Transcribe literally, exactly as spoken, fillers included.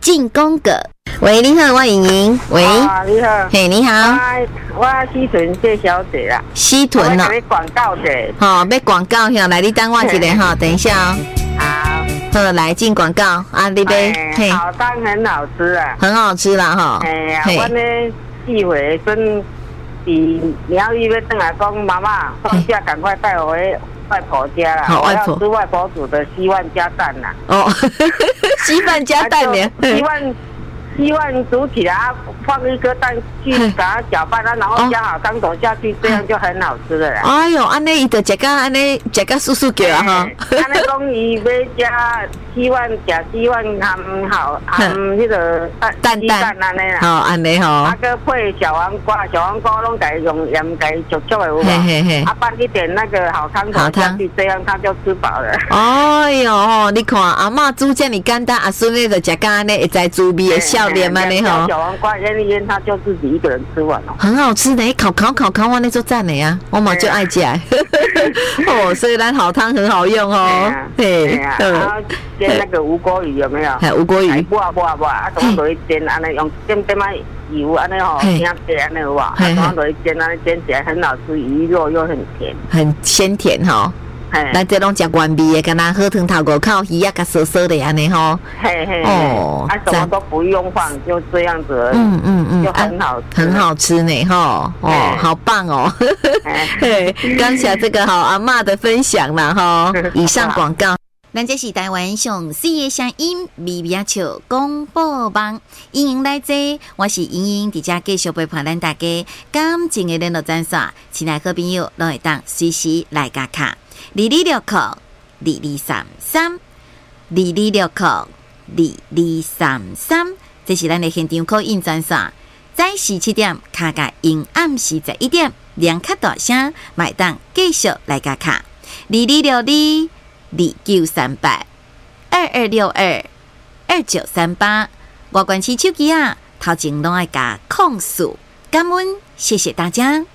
进攻个。喂，你好，我莹莹。喂， 啊，你好。 嘿，你好。 我我西屯谢小姐啦。 西屯哦。 我给你广告者。 好，要广告呀，来，你等我一下哈，等一下哦。 好。 好，来进广告啊，你呗。 嘿。好汤很好吃啊。 很好吃啦哈。 哎呀，我呢寄回孙，比苗栗要回来讲妈妈，放假赶快带我回外婆家啦。 好，外婆。 我要吃外婆煮的稀饭加蛋啦。 哦，稀饭加蛋呢？ 稀饭。希望煮起来，放一颗蛋去把它搅拌，然后加好汤头下去，这样就很好吃了啦。 哎呦，安尼伊就食个安尼食个酥酥叫啊哈！ 安尼讲伊要加希望加希望含好含迄个蛋蛋蛋安尼啦。 好安尼吼。 啊个配小黄瓜，小黄瓜拢改用盐改煮煮的有无？啊拌一点那个好汤头下去，这样他就吃饱了。 哎呦，你看阿嬷煮这么简单，阿孙呢就食个安尼会知滋味的笑脸安尼吼。 小黄瓜腌一腌，他就自己一个人吃完了。 很好吃的，烤烤烤烤，我那做赞的呀，我嘛就爱食。哦，所以咱好汤很好用哦。 对啊，然后煎那个无锅鱼有没有？ 哎，无锅鱼。 不啊不啊不啊，啊，总落去煎，安尼用点点仔油，安尼吼，挺咸安尼有无？啊，总落去煎，安尼煎起来很好吃，鱼肉又很甜， 很鲜甜哈。咱这拢食原味的，敢若好汤头五口鱼啊，甲酥酥的安尼吼。 嘿嘿。哦。啊，什么都不用放，就这样子而已。嗯嗯嗯。就很好吃。 很好吃呢，吼。哦，好棒哦。嘿，感谢这个好阿嬷的分享啦，吼。以上广告。咱这是台湾上水的声音，微微笑广播网，莹莹来坐，我是莹莹，伫遮继续陪伴咱大家感情的联络专线，亲爱好朋友，拢会当随时来加卡。二二六扣二二三三，二二六扣二二三三，这是咱的现场call in专线。早时七点卡甲因暗时十一点，两卡大声，买当继续来加卡。二二六二二九三八，二二六二二九三八。外关市手机啊，头前拢爱加控诉。感恩，谢谢大家。